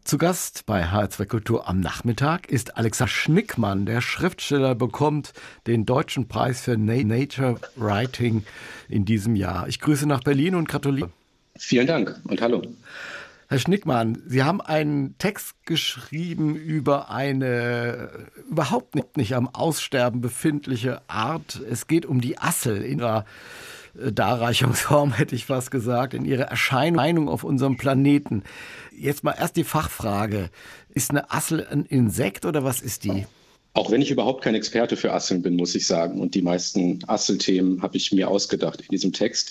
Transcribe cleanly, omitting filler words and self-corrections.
Zu Gast bei HR2 Kultur am Nachmittag ist Alexander Schnickmann. Der Schriftsteller bekommt den Deutschen Preis für Nature Writing in diesem Jahr. Ich grüße nach Berlin und gratuliere. Vielen Dank und hallo. Herr Schnickmann, Sie haben einen Text geschrieben über eine überhaupt nicht am Aussterben befindliche Art. Es geht um die Assel in ihrer Darreichungsform, hätte ich fast gesagt, in ihrer Erscheinung auf unserem Planeten. Jetzt mal erst die Fachfrage. Ist eine Assel ein Insekt oder was ist die? Auch wenn ich überhaupt kein Experte für Asseln bin, muss ich sagen. Und die meisten Asselthemen habe ich mir ausgedacht in diesem Text.